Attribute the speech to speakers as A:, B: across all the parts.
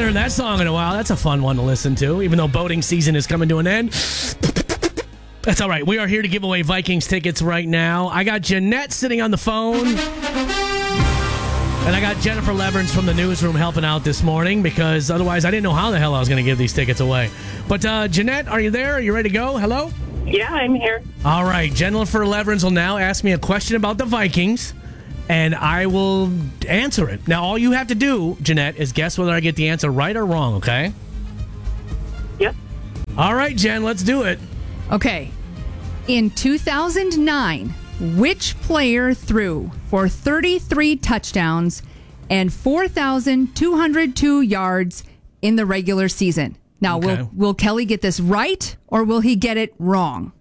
A: heard that song in a while. That's a fun one to listen to, even though boating season is coming to an end. That's all right. We are here to give away Vikings tickets right now. I got Jeanette sitting on the phone. And I got Jennifer Leverns from the newsroom helping out this morning because otherwise I didn't know how the hell I was going to give these tickets away. But Jeanette, are you there? Are you ready to go? Hello?
B: Yeah, I'm here.
A: All right. Jennifer Leverns will now ask me a question about the Vikings, and I will answer it. Now, all you have to do, Jeanette, is guess whether I get the answer right or wrong, okay?
B: Yep.
A: All right, Jen, let's do it.
C: Okay. In 2009, which player threw for 33 touchdowns and 4,202 yards in the regular season? Now,
A: Okay.
C: will Kelly get this right or will he get it wrong?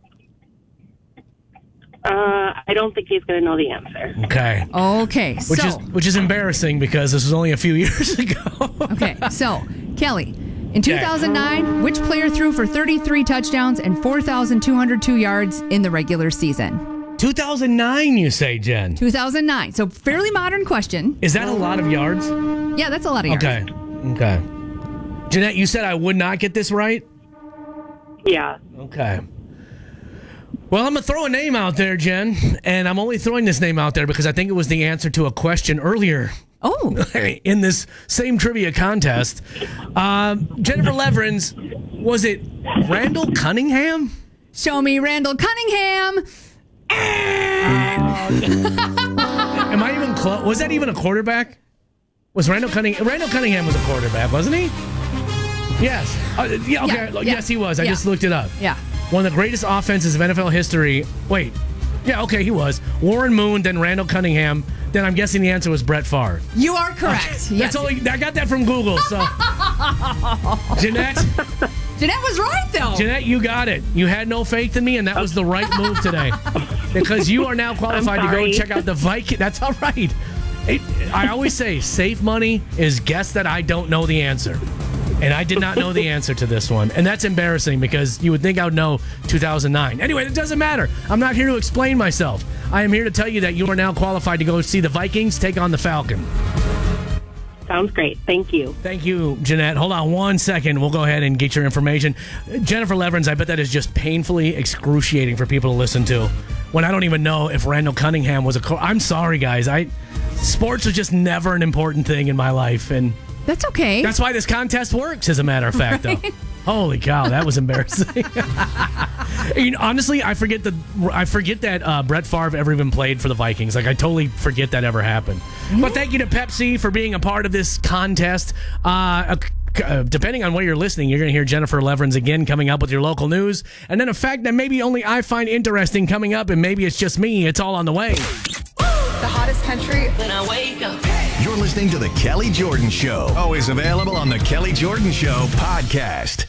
B: I don't think he's going to know the answer.
A: Okay.
C: Okay.
A: Which is embarrassing because this was only a few years ago.
C: Okay. So, Kelly, in 2009, which player threw for 33 touchdowns and 4,202 yards in the regular season?
A: 2009, you say, Jen?
C: 2009. So, fairly modern question.
A: Is that a lot of yards?
C: Yeah, that's a lot of yards.
A: Okay. Jeanette, you said I would not get this right?
B: Yeah.
A: Okay. Well, I'm going to throw a name out there, Jen, and I'm only throwing this name out there because I think it was the answer to a question earlier
C: Oh.
A: in this same trivia contest. Jennifer Leverns, was it Randall Cunningham?
C: Show me Randall Cunningham.
A: Am I even close? Was that even a quarterback? Was Randall Cunningham? Randall Cunningham was a quarterback, wasn't he? Yes. Yeah. Okay.
C: Yeah.
A: Yes, he was. I
C: Yeah.
A: just looked it up.
C: Yeah.
A: One of the greatest offenses of NFL history. Wait. Yeah, okay, he was. Warren Moon, then Randall Cunningham. Then I'm guessing the answer was Brett Favre.
C: You are correct. Yes.
A: That's I got that from Google. So, Jeanette,
C: was right, though.
A: Jeanette, you got it. You had no faith in me, and that was the right move today. Because you are now qualified to go and check out the Vikings. That's all right. I always say safe money is guess that I don't know the answer. And I did not know the answer to this one. And that's embarrassing because you would think I would know 2009. Anyway, it doesn't matter. I'm not here to explain myself. I am here to tell you that you are now qualified to go see the Vikings take on the Falcon.
B: Sounds great. Thank you.
A: Thank you, Jeanette. Hold on 1 second. We'll go ahead and get your information. Jennifer Leverns, I bet that is just painfully excruciating for people to listen to when I don't even know if Randall Cunningham was I'm sorry, guys. Sports was just never an important thing in my life, and
C: That's okay.
A: that's why this contest works, as a matter of fact, though. Holy cow, that was embarrassing. Honestly, I forget that Brett Favre ever even played for the Vikings. Like, I totally forget that ever happened. But thank you to Pepsi for being a part of this contest. Depending on where you're listening, you're going to hear Jennifer Leverns again coming up with your local news. And then a fact that maybe only I find interesting coming up, and maybe it's just me. It's all on the way.
D: The hottest country when I wake up.
E: You're listening to The Kelly Jordan Show. Always available on The Kelly Jordan Show podcast.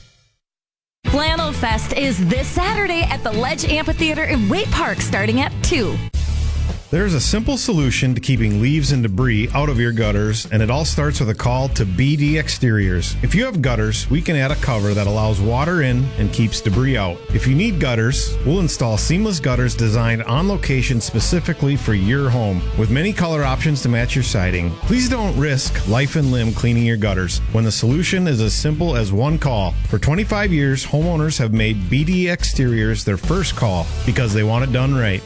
F: Flannel Fest is this Saturday at the Ledge Amphitheater in Wake Park starting at 2.
G: There's a simple solution to keeping leaves and debris out of your gutters, and it all starts with a call to BD Exteriors. If you have gutters, we can add a cover that allows water in and keeps debris out. If you need gutters, we'll install seamless gutters designed on location specifically for your home, with many color options to match your siding. Please don't risk life and limb cleaning your gutters when the solution is as simple as one call. For 25 years, homeowners have made BD Exteriors their first call because they want it done right.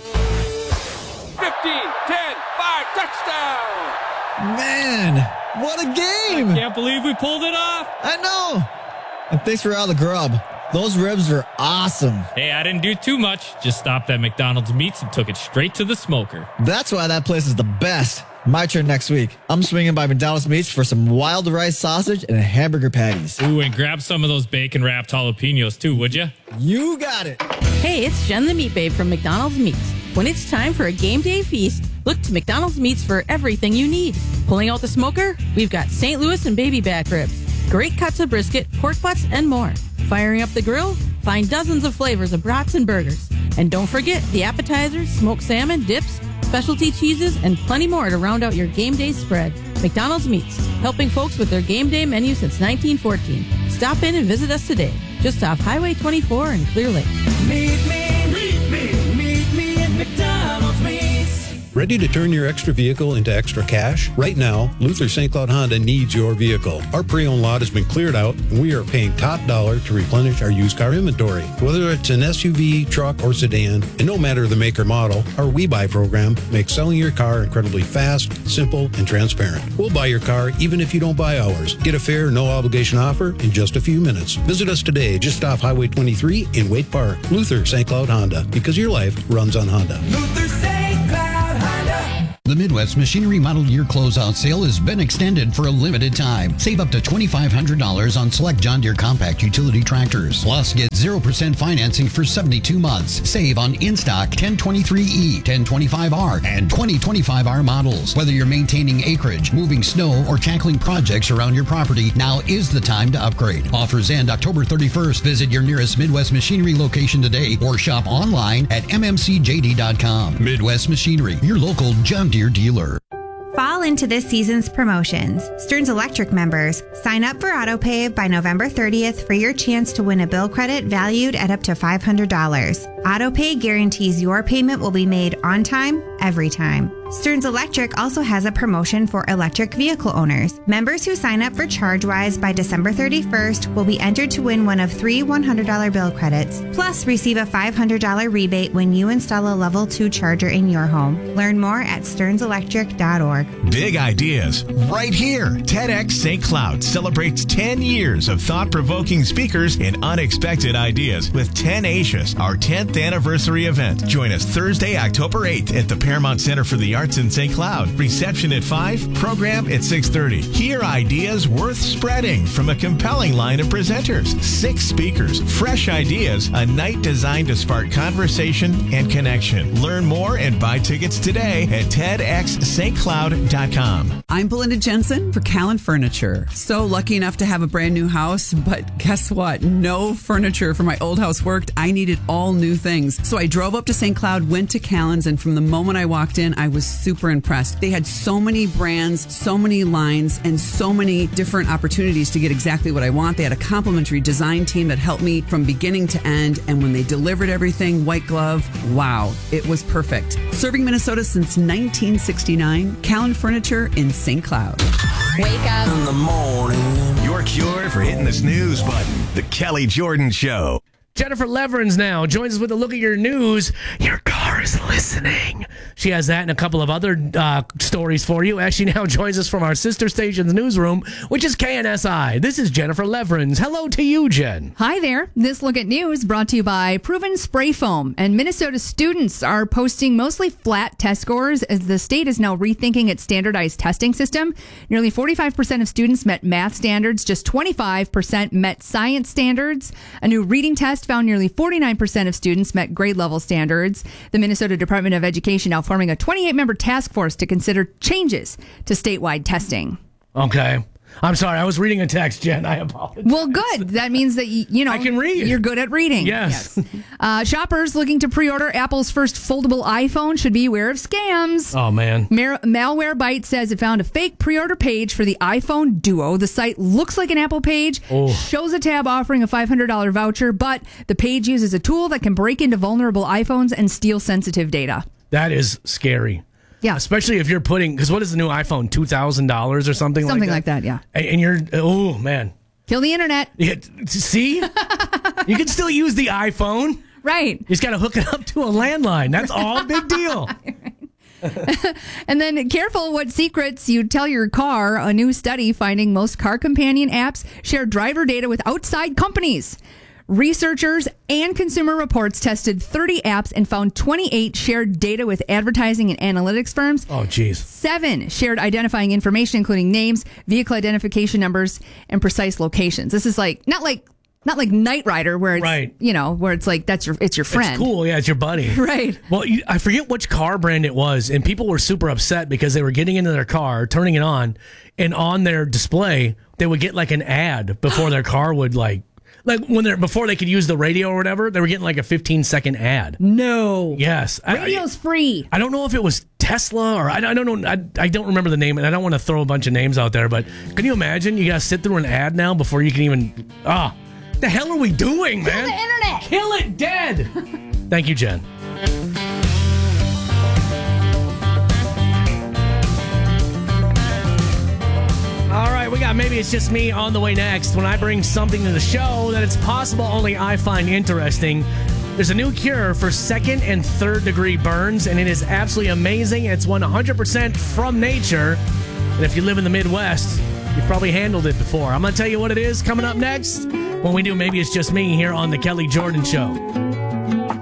H: 10-5 touchdown!
I: Man, what a game!
J: I can't believe we pulled it off.
I: I know. And thanks for all the grub. Those ribs are awesome.
J: Hey, I didn't do too much. Just stopped at McDonald's Meats and took it straight to the smoker.
I: That's why that place is the best. My turn next week. I'm swinging by McDonald's Meats for some wild rice sausage and hamburger patties.
J: Ooh, and grab some of those bacon-wrapped jalapenos too, would you?
I: You got it.
K: Hey, it's Jen the Meat Babe from McDonald's Meats. When it's time for a game day feast, look to McDonald's Meats for everything you need. Pulling out the smoker? We've got St. Louis and baby back ribs, great cuts of brisket, pork butts, and more. Firing up the grill? Find dozens of flavors of brats and burgers. And don't forget the appetizers, smoked salmon, dips, specialty cheeses, and plenty more to round out your game day spread. McDonald's Meats, helping folks with their game day menu since 1914. Stop in and visit us today, just off Highway 24 in Clear Lake.
H: Meet me at McDonald's Meats.
L: Ready to turn your extra vehicle into extra cash? Right now, Luther St. Cloud Honda needs your vehicle. Our pre-owned lot has been cleared out, and we are paying top dollar to replenish our used car inventory. Whether it's an SUV, truck, or sedan, and no matter the make or model, our We Buy program makes selling your car incredibly fast, simple, and transparent. We'll buy your car even if you don't buy ours. Get a fair, no-obligation offer in just a few minutes. Visit us today just off Highway 23 in Waite Park. Luther St. Cloud Honda, because your life runs on Honda.
M: Luther St. Cloud Honda.
N: The Midwest Machinery Model Year Closeout Sale has been extended for a limited time. Save up to $2,500 on select John Deere compact utility tractors. Plus, get 0% financing for 72 months. Save on in-stock 1023E, 1025R, and 2025R models. Whether you're maintaining acreage, moving snow, or tackling projects around your property, now is the time to upgrade. Offers end October 31st. Visit your nearest Midwest Machinery location today or shop online at mmcjd.com. Midwest Machinery, your local John Deere dealer.
O: Fall into this season's promotions. Stearns Electric members, sign up for AutoPay by November 30th for your chance to win a bill credit valued at up to $500. AutoPay guarantees your payment will be made on time, every time. Stearns Electric also has a promotion for electric vehicle owners. Members who sign up for ChargeWise by December 31st will be entered to win one of 3 $100 bill credits, plus receive a $500 rebate when you install a level 2 charger in your home. Learn more at stearnselectric.org.
E: Big ideas right here. TEDx St. Cloud celebrates 10 years of thought-provoking speakers and unexpected ideas with 10 Acious, our 10th anniversary event. Join us Thursday, October 8th at the Paramount Center for the Arts in St. Cloud. Reception at 5, program at 6:30. Hear ideas worth spreading from a compelling line of presenters. 6 speakers, fresh ideas, a night designed to spark conversation and connection. Learn more and buy tickets today at TEDxStCloud.com.
P: I'm Belinda Jensen for Callan Furniture. So lucky enough to have a brand new house, but guess what? No furniture for my old house worked. I needed all new things. So I drove up to St. Cloud, went to Callan's, and from the moment I walked in, I was super impressed. They had so many brands, so many lines, and so many different opportunities to get exactly what I want. They had a complimentary design team that helped me from beginning to end, and when they delivered everything, white glove, wow, it was perfect. Serving Minnesota since 1969, Callan Furniture in St. Cloud.
M: Wake up in the morning.
E: Your cure for hitting the snooze button. The Kelly Jordan Show.
A: Jennifer Leverins now joins us with a look at your news. Your car is listening. She has that and a couple of other stories for you. She now joins us from our sister station's newsroom, which is KNSI. This is Jennifer Leverins. Hello to you, Jen.
C: Hi there. This look at news brought to you by Proven Spray Foam. And Minnesota students are posting mostly flat test scores as the state is now rethinking its standardized testing system. Nearly 45% of students met math standards. Just 25% met science standards. A new reading test found nearly 49% of students met grade level standards. The Minnesota Department of Education now forming a 28-member task force to consider changes to statewide testing.
A: Okay. I'm sorry. I was reading a text, Jen. I apologize.
C: Well, good. That means that, you know,
A: I can read.
C: You're good at reading.
A: Yes.
C: Shoppers looking to pre-order Apple's first foldable iPhone should be aware of scams.
A: Oh, man.
C: Malwarebytes says it found a fake pre-order page for the iPhone Duo. The site looks like an Apple page, shows a tab offering a $500 voucher, but the page uses a tool that can break into vulnerable iPhones and steal sensitive data.
A: That is scary.
C: Yeah.
A: Especially if you're putting, because what is the new iPhone, $2,000 or something like that?
C: Something like that, yeah.
A: And you're, oh, man.
C: Kill the internet.
A: Yeah, see? You can still use the iPhone.
C: Right.
A: You just got to hook it up to a landline. That's all a big deal.
C: And then careful what secrets you tell your car. A new study finding most car companion apps share driver data with outside companies. Researchers and Consumer Reports tested 30 apps and found 28 shared data with advertising and analytics firms.
A: Oh, geez.
C: 7 shared identifying information, including names, vehicle identification numbers, and precise locations. This is like not like Knight Rider, where it's
A: right.
C: You know, where it's like it's your friend.
A: It's cool, yeah, it's your buddy.
C: Right.
A: Well, I forget which car brand it was, and people were super upset because they were getting into their car, turning it on, and on their display they would get like an ad before their car would before they could use the radio or whatever, they were getting like a 15-second ad.
C: No.
A: Yes.
C: Radio's free.
A: I don't know if it was Tesla or I don't know. I don't remember the name, and I don't want to throw a bunch of names out there, but can you imagine? You got to sit through an ad now before you can even. The hell are we doing, man?
C: Kill the internet.
A: Kill it dead. Thank you, Jen. right, we got Maybe It's Just Me on the way next. When I bring something to the show that it's possible only I find interesting, there's a new cure for second and third degree burns, and it is absolutely amazing. It's 100% from nature. And if you live in the Midwest, you've probably handled it before. I'm going to tell you what it is coming up next when we do Maybe It's Just Me here on The Kelly Jordan Show.